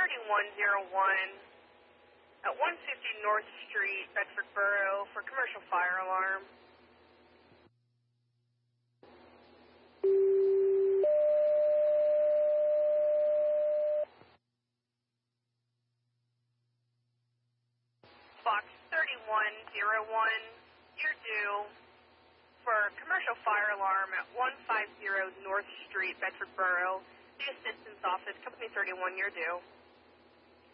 3101 at 150 North Street, Bedford Borough, for commercial fire alarm. Box 3101, you're due for commercial fire alarm at 150 North Street, Bedford Borough. The assistance office, company 31, you're due.